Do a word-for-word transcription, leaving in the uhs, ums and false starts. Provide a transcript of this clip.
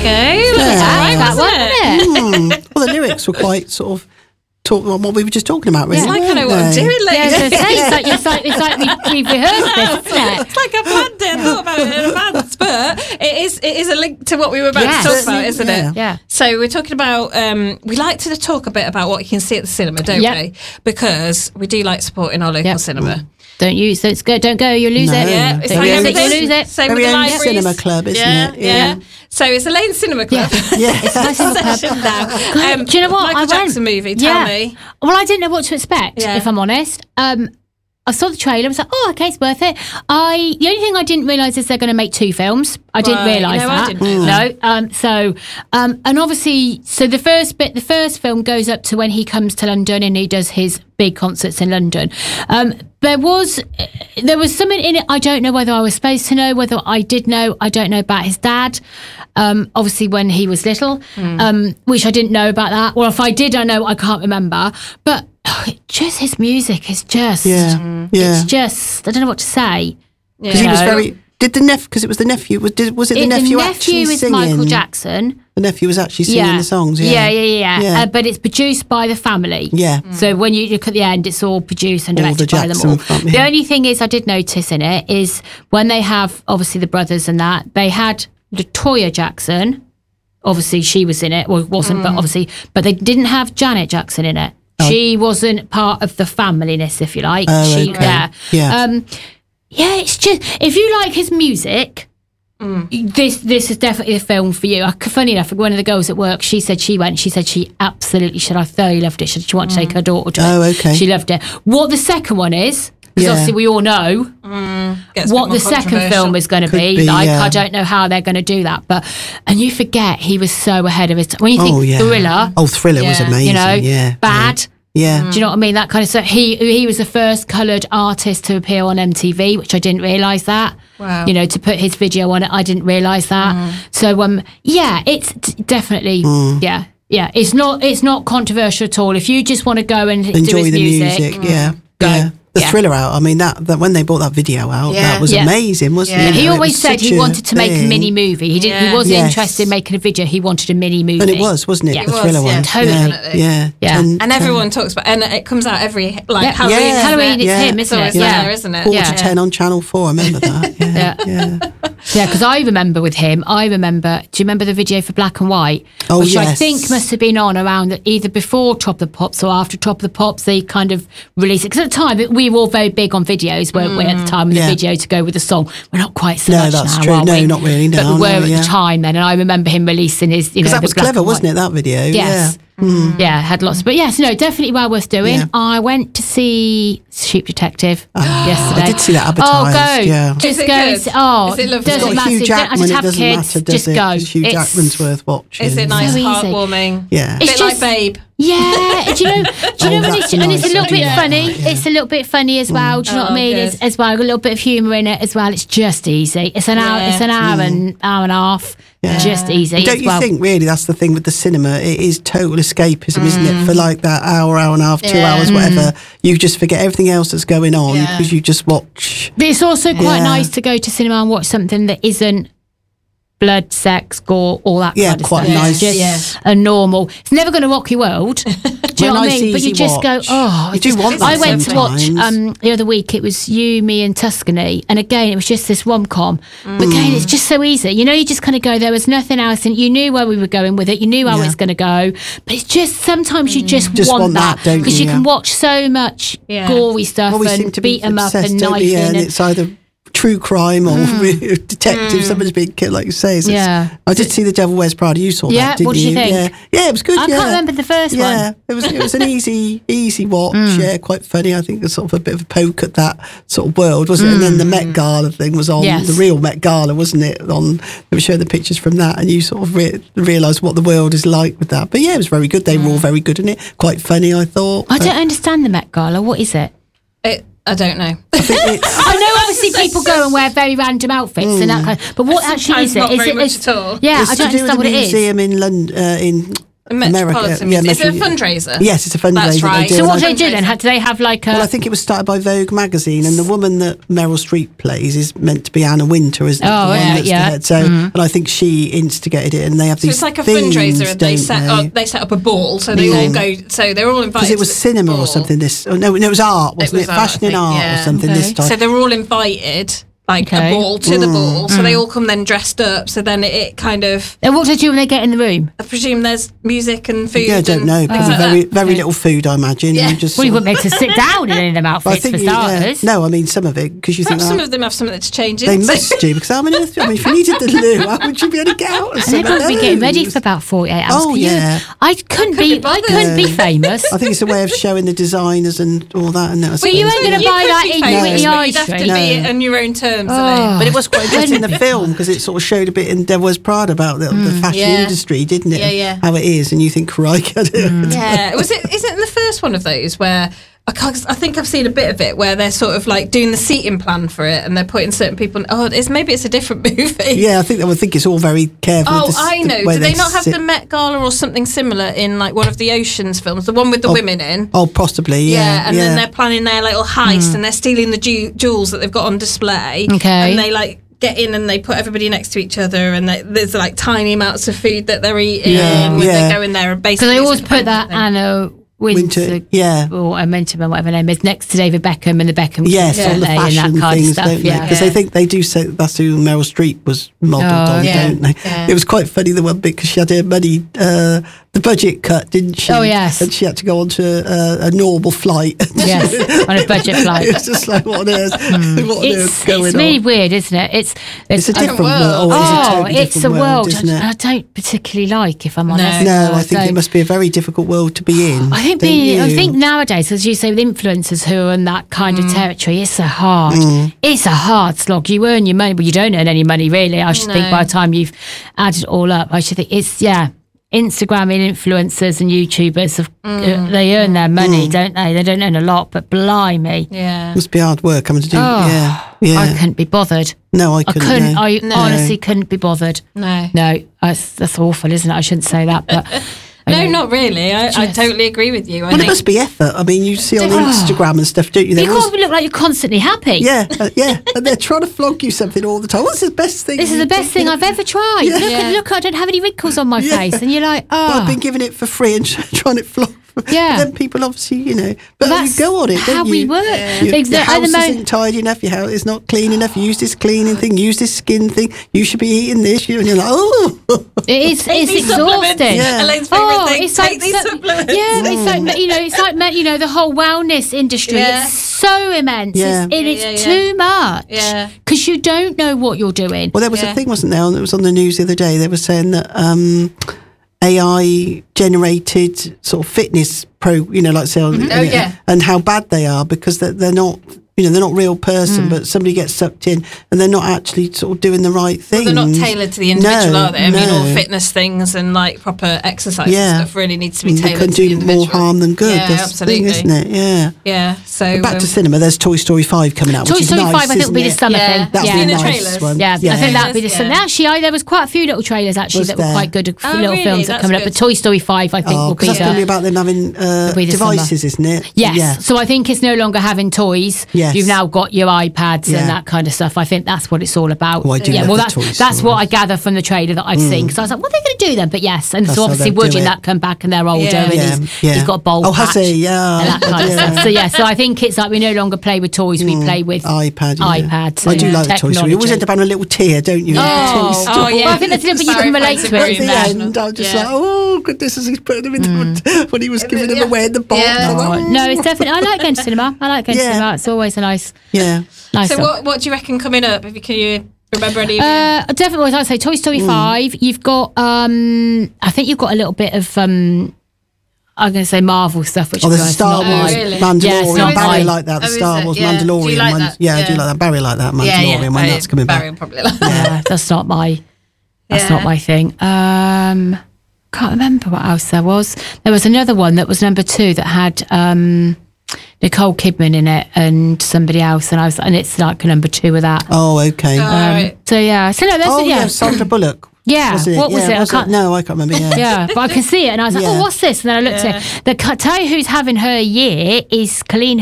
go. Yeah. Yeah. That one, wasn't it? Mm. Well, the lyrics were quite sort of talking about what we were just talking about, really. It's like I know what I'm they? doing, ladies. Yeah, I was gonna say, it's like, it's like, it's like we, we've rehearsed this, isn't it? It's like I planned it, I thought about it in advance, but it is it is a link to what we were about Yes. to talk about, isn't Yeah. it? Yeah. So we're talking about, um, we like to talk a bit about what you can see at the cinema, don't Yep. we? Because we do like supporting our local Yep. cinema. Don't use, don't go, don't go, you'll lose No. it. Yeah, it's Don't like use it, everything. you'll lose it. Same Very with the own libraries. cinema club, isn't yeah, it? Yeah. Yeah. So it's the Lane Cinema Club. Yeah. It's my cinema club. Session now. God, Um, do you know what? Michael I went. Jackson movie, tell yeah. me. Well, I didn't know what to expect, Yeah. if I'm honest. Um, I saw the trailer. I was like, "Oh, okay, it's worth it." I the only thing I didn't realise is they're going to make two films. I didn't Right. realise No, I that. didn't know No. Um, so, um, and obviously, so the first bit, the first film goes up to when he comes to London and he does his big concerts in London. Um, there was there was something in it. I don't know whether I was supposed to know, whether I did know. I don't know about his dad. Um, obviously, when he was little, Hmm. um, which I didn't know about that. Or if I did, I know I can't remember. But just his music is just, Yeah. Yeah. it's just. I don't know what to say. Because he was No. very. Did the nephew? Because it was the nephew. Was did, was it the It- nephew, the actually nephew is singing? Michael Jackson. The nephew was actually singing the songs. Yeah. yeah, yeah, yeah. yeah. Yeah. Uh, but it's produced by the family. Yeah. So when you look at the end, it's all produced and All directed the by them Jackson all. fam- The yeah. only thing is, I did notice in it is when they have obviously the brothers and that they had Latoya Jackson. Obviously, she was in it. Well, wasn't, but obviously, but they didn't have Janet Jackson in it. She wasn't part of the familyness, if you like. Oh, she, okay. yeah. Yeah. Um, yeah, it's just if you like his music. This this is definitely a film for you. I, funny enough, one of the girls at work, she said she went. She said she absolutely should. I thoroughly loved it. She, she wanted to take her daughter to it. Oh, okay. She loved it. What the second one is, because Yeah. obviously we all know Gets a what bit the more second film controversial. is going to Could be. be, Like yeah. I don't know how they're going to do that, but and you forget he was so ahead of his time. When you think Oh yeah. Thriller, Oh, Thriller was Yeah. amazing. you know, yeah. Bad. Yeah. Do you know what I mean? That kind of stuff. He he was the first coloured artist to appear on M T V, which I didn't realise that. Wow. You know, to put his video on it, I didn't realise that. So um, yeah, it's d- definitely yeah, yeah. It's not it's not controversial at all. If you just want to go and do Enjoy his the music, music. Yeah. Go. Yeah. The Yeah. Thriller out. I mean, that, that when they brought that video out, Yeah. that was Yeah. amazing, wasn't Yeah. it? he You know, it always was said such he wanted to make a thing. mini movie. He didn't. Yeah. He wasn't Yes. interested in making a video. He wanted a mini movie. And it was, wasn't it? Yeah. The It Thriller was, yeah, one. totally. Definitely. Yeah. Yeah. Ten- And everyone talks about, and it comes out every like Yeah. Halloween. Yeah. isn't Halloween, it? it's Yeah. him, It's isn't always it? there, Yeah. isn't it? Quarter Yeah. to ten on Channel Four. I remember that. Yeah. Yeah. yeah. Yeah, because I remember with him, I remember, do you remember the video for Black and White? Oh, Which I yes. think must have been on around the, either before Top of the Pops or after Top of the Pops, they kind of released it. Because at the time, we were all very big on videos, weren't we, at the time, with Yeah. the video to go with the song. We're not quite so No, much that's now, true. are No, we? not really, But no, we were no, at yeah. the time then, and I remember him releasing his, you know, Because that the was black clever, and wasn't white. it, that video? Yes. Yeah. Yeah, had lots. But yes, no, definitely well worth doing. Yeah. I went to see Sheep Detective yesterday. I did see that Oh, advertised, go. yeah. Just Is it go. good? and see- Oh, Is it lovely? It's doesn't got matter. Hugh Don't have Jackman, to it have doesn't kids. matter, does Just it? go. 'Cause Hugh It's- Jackman's worth watching. Is it nice, So easy. heartwarming? Yeah. Bit It's like just- Babe. Yeah, do you know? Do you Oh, know when that's it's, and it's a nice. little I do bit like funny. that, yeah. It's a little bit funny as well. Do you know what I Oh, mean? good. It's, as well, a little bit of humour in it as well. It's just easy. It's an hour. Yeah. It's an hour and hour and a half. Yeah. Just easy. And don't as you well. think, really, that's the thing with the cinema? It is total escapism, isn't it? For like that hour, hour and a half, two Yeah. hours, whatever. You just forget everything else that's going on Yeah. because you just watch. But it's also quite Yeah. nice to go to cinema and watch something that isn't blood, sex, gore, all that Yeah, kind of quite stuff. nice. It's just Yeah. a normal. It's never going to rock your world. Do you know Well, what I nice, mean? But you easy just go, watch. oh. You it's do just- want that I went to watch sometimes. um, the other week. It was You, Me, and Tuscany, and again, it was just this rom com. But again, it's just so easy. You know, you just kind of go. There was nothing else, and you knew where we were going with it. You knew how Yeah. it's going to go. But it's just sometimes you just, Just want, want that, don't because you? you can Yeah. watch so much Yeah. gory stuff Well, we seem and to be beat 'em up obsessed, and don't we? knifing. Yeah, and and- it's either true crime or detective. Somebody's being killed, like you say. So it's- Yeah. I did see The Devil Wears Prada. You saw Yeah, that, didn't what did you think? Yeah, yeah, it was good. I yeah. can't remember the first yeah, one. it was it was an easy easy watch. Mm. Yeah, quite funny. I think it's sort of a bit of a poke at that sort of world, wasn't it? And then the Met Gala thing was on, Yes. the real Met Gala, wasn't it? On they were showing the pictures from that, and you sort of re- realise what the world is like with that. But yeah, it was very good. They were all very good in it. Quite funny, I thought. I don't understand the Met Gala. What is it? It, I don't know. I think it's, I know obviously people go and wear very random outfits and that kind of, but what actually Sometimes is it? not is very it much is- at all. Yeah, it's I don't to do with understand the what it is. museum in London, uh, in A Metropolitan America, yeah, Museum. Is it a Metro- fundraiser? Yes, it's a fundraiser. That's right. They do, So and what I- do they do then? How- Do they have like a? Well, I think it was started by Vogue magazine, and the woman that Meryl Streep plays is meant to be Anna Winter, isn't it? Oh, the one yeah, that's yeah. the head. So, and I think she instigated it, and they have So these. it's like a themes, fundraiser, and they don't set they? up they set up a ball, so they all go. So they're all invited. Because it was to this cinema ball. or something. This oh, no, no, it was art, wasn't it? was art, I Fashion and think, art yeah. or something. Okay. This time. So they're all invited, like Okay. a ball to the ball. So they all come then dressed up. So then it, it kind of. And what do they do when they get in the room? I presume there's music and food. yeah, I don't and know. things Probably like very, that. very little food, I imagine. Yeah. You just Well, you sort wouldn't be able to sit down in any of them of- I outfits think for you, yeah. starters. No, I mean some of it because you Perhaps think some oh, of them have something to change they into. must do because how many? I mean, if you needed the loo, how would you be able to get out? Of And some they'd of probably be getting ready those? for about forty-eight hours. Oh, Can you- yeah. I couldn't be be. I bothered. couldn't be Yeah. famous. I think it's a way of showing the designers and all that. And that Well, you ain't gonna You buy could that be in famous, Whitney but High you'd have to Street. be No. on your own terms. Oh. Elaine. But it was quite interesting in the film because it sort of showed a bit in Devil Wears Prada about the, the fashion Yeah. industry, didn't it? Yeah, yeah. How it is, and you think, crikey, I don't- Yeah, was it? Is it in the first one of those where I, can't, I think I've seen a bit of it where they're sort of like doing the seating plan for it and they're putting certain people. Oh, it's maybe it's a different movie. Yeah, I think I would think it's all very careful. Oh, with the, I the know. way Do they not have sit. the Met Gala or something similar in like one of the Oceans films, the one with the women in? Oh, possibly. Yeah, Yeah, and yeah. then they're planning their little heist and they're stealing the ju- jewels that they've got on display. Okay. And they like get in and they put everybody next to each other and they, there's like tiny amounts of food that they're eating Yeah, when yeah. they go in there and Because basically. they always it's a put that thing. Anna Winter, Winter, yeah. or uh, Mentorman, whatever her name is, next to David Beckham and the Beckham. Yes, don't on the they, fashion and that kind things, of stuff. don't they? Yeah. Because Yeah. they think they do say that's who Meryl Streep was modelled Oh, on, yeah. don't they? Yeah. It was quite funny the one bit because she had her money, uh, the budget cut, didn't she? Oh, yes. And she had to go on to uh, a normal flight. Yes, on a budget flight. It was just like, what on earth? What on It's, earth going it's really on? weird, isn't it? It's It's a different world. world. Oh, it is a oh, totally it's a different world, isn't I, I it? don't particularly like, if I'm honest. No, Uh, I think so- it must be a very difficult world to be in. I think don't being, I you? think nowadays, as you say, with influencers who are in that kind of territory, it's a hard, Mm. it's a hard slog. You earn your money, but you don't earn any money really. I should think No. by the time you've added it all up, I should think it's yeah. Instagram and influencers and YouTubers, have, uh, they earn their money, Mm. don't they? They don't earn a lot, but blimey, Yeah. must be hard work coming to do. Oh, yeah, yeah. I couldn't be bothered. no, I I couldn't. couldn't. no. I No. honestly couldn't be bothered. No. No, that's, that's awful, isn't it? I shouldn't say that, but No, not really. I, I Just- totally agree with you. I Well, it think must be effort. I mean, you see on Oh. Instagram and stuff, don't you? There you was- can't look like you're constantly happy. yeah, uh, yeah, and they're trying to flog you something all the time. What's the best thing? This is you the best think? thing I've ever tried. Yeah. Look, Yeah. at, look, I don't have any wrinkles on my Yeah. face, and you're like, Well, oh, I've been giving it for free and trying it flog. Yeah. But then people obviously, you know, but you that's go on it, don't how you? we work. Your, Exa- your at house the mo- isn't tidy enough. Your house is not clean enough. Use this cleaning thing. Use this skin thing. You should be eating this. You and you're like, oh, It is. Take It's these supplements. exhausting. Yeah. Elaine's favourite Oh, thing. it's Take like these so- supplements. yeah, it's like you know, it's like you know, the whole wellness industry. Yeah. It's so immense. Yeah. It's, and Yeah, it's yeah, yeah. too much. Yeah. because you don't know what you're doing. Well, there was Yeah. a thing, wasn't there? It was on the news the other day. They were saying that um, A I generated sort of fitness pro, you know, like say, on- Oh, yeah. and how bad they are because they're, they're not. You know, they're not real person, but somebody gets sucked in and they're not actually sort of doing the right thing. They're not tailored to the individual, No, are they? I mean, all no. fitness things and like proper exercise Yeah. and stuff really needs to be They tailored can to the do individual. more harm than good. Yeah, That's the thing, absolutely. isn't it? Yeah. Yeah. So Back um, to cinema. There's Toy Story five coming out, Toy which is Story nice, five, I think, will be isn't the it? summer Yeah. thing. That'll yeah. be a Seen the nice trailers? one. Yeah, I think that'd be the Yeah. same. Actually, I, there was quite a few little trailers actually Was that were there? quite good, Oh, little really? films that are That's coming up. good. But Toy Story five, I think, Oh, will be because that's going to be the. about them having uh, be the summer. devices, isn't it? Yes. Yeah. So I think it's no longer having toys. Yes. You've now got your iPads Yeah. and that kind of stuff. I think that's what it's all about. Oh, I do yeah, love well, the that's, Toy that's Stories. what I gather from the trailer that I've seen. Because I was like, what are they going to do then? But yes, and That's so how obviously they'll do Woody and it. that come back and they're older Yeah. and Yeah, he's, yeah. he's got a bowl Oh, has patch he? Yeah. and that kind of Yeah. stuff. So yeah, so I think it's like we no longer play with toys, we play with iPad. Yeah. iPads. I do and like the Toy Story. You always technology. end up having a little tear, don't you? Oh, Toy Story. Oh, yeah. Well, I think that's a little bit you Barry can relate finds to very it. At the emotional. end, I was just Yeah. like, oh goodness, as he's putting him in the, when he was giving him Yeah. away in the box. Yeah. I was like, Oh, no, it's definitely. I like going to cinema. I like going to Yeah. cinema. It's always a nice, yeah. nice. So one. what what do you reckon coming up? If you can you remember any? of Uh, definitely, as I say, Toy Story five. You've got, um, I think you've got a little bit of, um, I'm going to say Marvel stuff, which Oh, is there's a Star Oh, Wars really? Mandalorian. Yeah, it's not Barry mine. like that. The Oh, is Star it? Wars Yeah. Do you Mandalorian like one. that? Yeah, I do Yeah. like that. Barry like that Mandalorian yeah, yeah. one. That's coming Barry back. will probably like. yeah, that's not my, that's Yeah. not my thing. Um, can't remember what else there was. There was another one that was number two that had um, Nicole Kidman in it and somebody else, and I was, and it's like number two of that. Oh, okay. Oh, Um, right. So yeah, so no, that's oh, yeah. yeah, Sandra Bullock. Yeah, Wasn't what was yeah, it? Was I can't. No, I can't remember. Yeah. Yeah, but I can see it, and I was like, Yeah. "Oh, what's this?" And then I looked Yeah. at it. The tell you who's having her year is Colleen